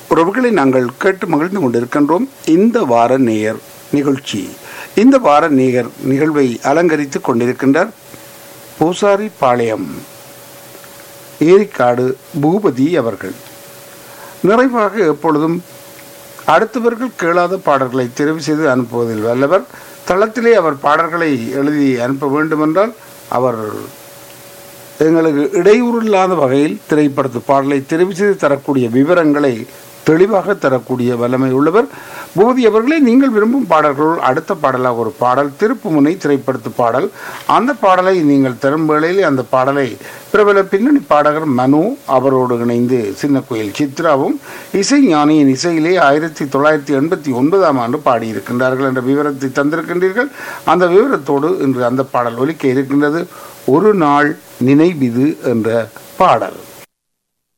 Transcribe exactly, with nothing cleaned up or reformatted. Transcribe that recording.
உறவுகளை நாங்கள் கேட்டு மகிழ்ந்து கொண்டிருக்கின்றோம். இந்த வார நேயர் நிகழ்ச்சி இந்த வார நேயர் நிகழ்வை அலங்கரித்துக் கொண்டிருக்கின்றார் பூசாரி பாளையம் ஏரிக்காடு பூபதி அவர்கள். நிறைவாக எப்பொழுதும் அடுத்தவர்கள் கேளாத பாடல்களை தெரிவு செய்து அனுப்புவதில் வல்லவர். தளத்திலே அவர் பாடல்களை எழுதி அனுப்ப வேண்டுமென்றால் அவர் எங்களுக்கு இடையூறு இல்லாத வகையில் திரைப்படத்து பாடலை தெரிவு செய்து தரக்கூடிய விவரங்களை தெளிவாக தரக்கூடிய வல்லமை உள்ளவர் பூபதி அவர்களே. நீங்கள் விரும்பும் பாடல்கள் அடுத்த பாடலாக ஒரு பாடல் திருப்புமுனை திரைப்படத்து பாடல். அந்த பாடலை நீங்கள் தரும் வேளையில் அந்த பாடலை பிரபல பின்னணி பாடகர் மனு அவரோடு இணைந்து சின்ன கோயில் சித்ராவும் இசை ஞானியின் இசையிலே ஆயிரத்தி தொள்ளாயிரத்தி எண்பத்தி ஒன்பதாம் ஆண்டு பாடியிருக்கின்றார்கள் என்ற விவரத்தை தந்திருக்கின்றீர்கள். அந்த விவரத்தோடு இன்று அந்த பாடல் ஒலிக்க இருக்கின்றது. ஒரு நாள் நினைவிது என்ற பாடல்.